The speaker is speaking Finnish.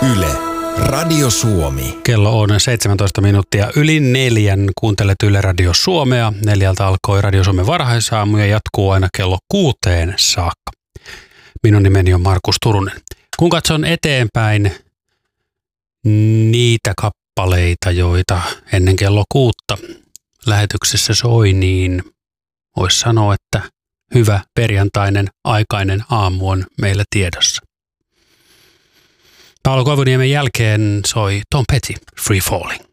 Yle, Radio Suomi. Kello on 17 minuuttia yli 4. Kuuntelet Yle Radio Suomea. 4 alkoi Radio Suomen varhaisaamu ja jatkuu aina kello 6 saakka. Minun nimeni on Markus Turunen. Kun katson eteenpäin niitä kappaleita, joita ennen kello 6 lähetyksessä soi, niin voisi sanoa, että hyvä perjantainen aikainen aamu on meillä tiedossa. Paolo Koivuniemen jälkeen soi Tom Petty, Free Falling.